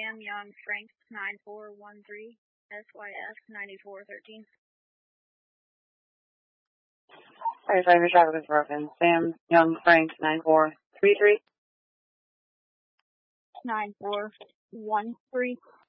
Sam Young Frank 9413 SYS 9413. Alright, driver traffic is broken. Sam Young Frank 9433. 9413.